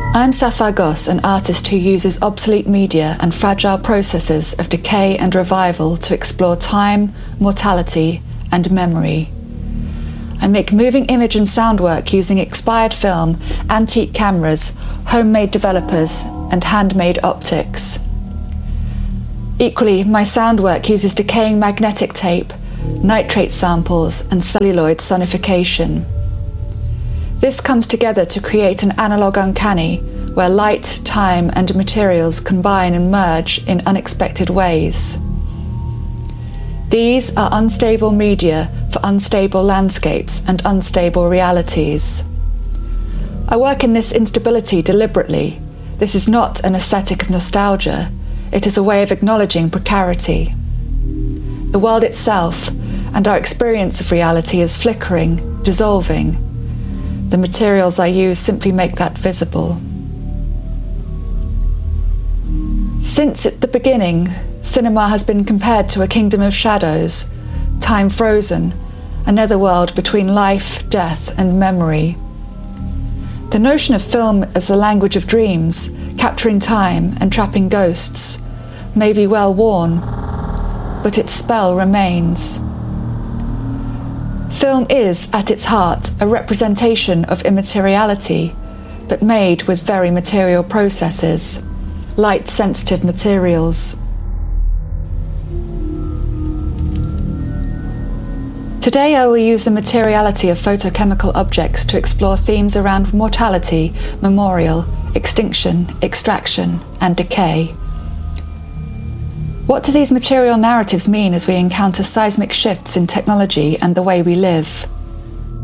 I'm Sapphire Goss, an artist who uses obsolete media and fragile processes of decay and revival to explore time, mortality, and memory. I make moving image and sound work using expired film, antique cameras, homemade developers, and handmade optics. Equally, my sound work uses decaying magnetic tape, nitrate samples, and celluloid sonification. This comes together to create an analog uncanny, where light, time, and materials combine and merge in unexpected ways. These are unstable media for unstable landscapes and unstable realities. I work in this instability deliberately. This is not an aesthetic of nostalgia. It is a way of acknowledging precarity. The world itself and our experience of reality is flickering, dissolving. The materials I use simply make that visible. Since the beginning, cinema has been compared to a kingdom of shadows, time frozen, a netherworld between life, death, and memory. The notion of film as the language of dreams, capturing time and trapping ghosts, may be well worn, but its spell remains. Film is, at its heart, a representation of immateriality, but made with very material processes, light-sensitive materials. Today I will use the materiality of photochemical objects to explore themes around mortality, memorial, extinction, extraction, and decay. What do these material narratives mean as we encounter seismic shifts in technology and the way we live?